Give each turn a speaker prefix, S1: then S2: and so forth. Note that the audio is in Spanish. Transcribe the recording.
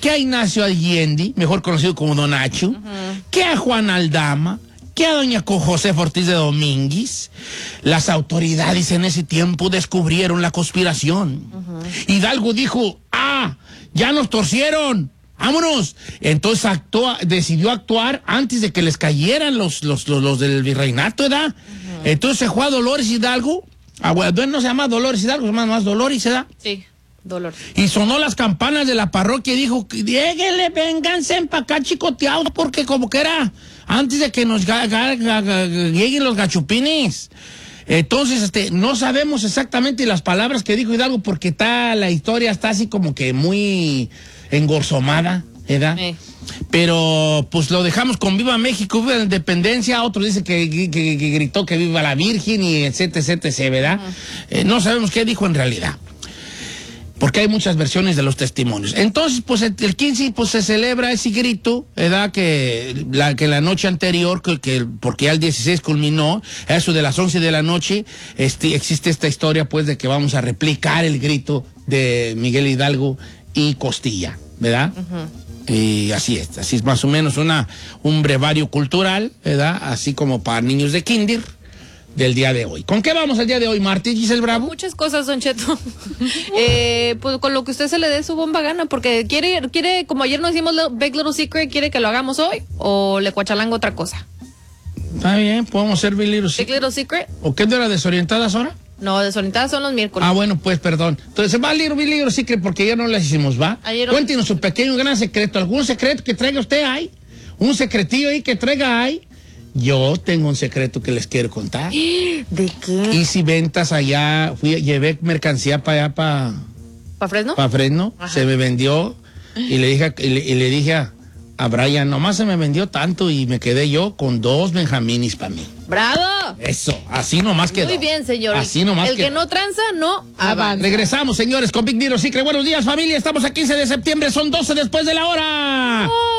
S1: que a Ignacio Allende, mejor conocido como Don Nacho, que a Juan Aldama, que a doña Josefa Ortiz de Domínguez. Las autoridades en ese tiempo descubrieron la conspiración. Hidalgo dijo, ya nos torcieron, vámonos. Entonces decidió actuar antes de que les cayeran los del virreinato, ¿verdad? Entonces se fue a Dolores Hidalgo. No se llama Dolores Hidalgo, se llama más Dolores, ¿verdad?
S2: Sí, Dolores.
S1: Y sonó las campanas de la parroquia y dijo, lléguenle, vénganse para acá chicoteados, porque como que era antes de que nos lleguen los gachupines. Entonces, no sabemos exactamente las palabras que dijo Hidalgo, porque la historia está así como que muy engorzomada, ¿verdad? Pero pues lo dejamos con Viva México, Viva la Independencia. Otros dicen que gritó que viva la Virgen y etcétera, ¿verdad? No sabemos qué dijo en realidad, porque hay muchas versiones de los testimonios. Entonces, pues el 15 pues, se celebra ese grito, ¿verdad? Que la noche anterior, porque ya el 16 culminó, a eso de las 11 de la noche, existe esta historia, pues, de que vamos a replicar el grito de Miguel Hidalgo y Costilla, ¿verdad? Y así es más o menos un brevario cultural, ¿verdad? Así como para niños de kinder del día de hoy. ¿Con qué vamos el día de hoy, Martí, Giselle Bravo?
S2: Muchas cosas, Don Cheto. Pues con lo que usted se le dé su bomba gana, porque quiere, como ayer nos hicimos Big Little Secret, ¿quiere que lo hagamos hoy o le cuachalango otra cosa?
S1: Está bien, podemos hacer Big Little Secret.
S2: Big Little Secret.
S1: ¿O qué de las desorientadas ahora?
S2: No, desorientadas son los miércoles.
S1: Bueno, pues, perdón. Entonces, va a Big Little Secret porque ya no las hicimos, ¿va? Cuéntenos su pequeño gran secreto. ¿Algún secreto que traiga usted ahí? ¿Un secretillo ahí que traiga ahí? Yo tengo un secreto que les quiero contar.
S2: ¿De qué?
S1: Hice ventas allá, llevé mercancía para allá, para
S2: Fresno.
S1: Para Fresno, se me vendió y le dije a Brian, nomás se me vendió tanto y me quedé yo con 2 benjaminis para mí.
S2: ¡Bravo!
S1: Eso, así nomás quedó.
S2: Muy bien, señor.
S1: Así nomás
S2: El que no tranza, no avanza.
S1: Regresamos, señores, con Big Little Secret. Buenos días, familia. Estamos a 15 de septiembre, son 12 después de la hora.